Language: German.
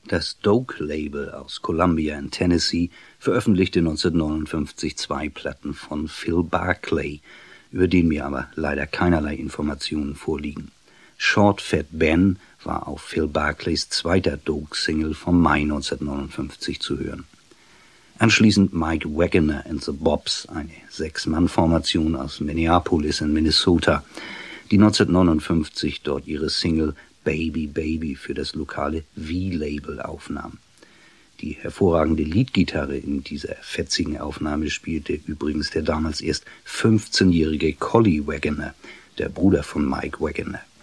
Das Doak-Label aus Columbia in Tennessee veröffentlichte 1959 2 Platten von Phil Barclay, über den mir aber leider keinerlei Informationen vorliegen. Short Fat Ben war auf Phil Barclays zweiter Doak-Single vom Mai 1959 zu hören. Anschließend Mike Wagoner and the Bobs, eine 6-Mann-Formation aus Minneapolis in Minnesota, die 1959 dort ihre Single Baby Baby für das lokale V-Label aufnahm. Die hervorragende Leadgitarre in dieser fetzigen Aufnahme spielte übrigens der damals erst 15-jährige Collie Wagoner, der Bruder von Mike Wagoner.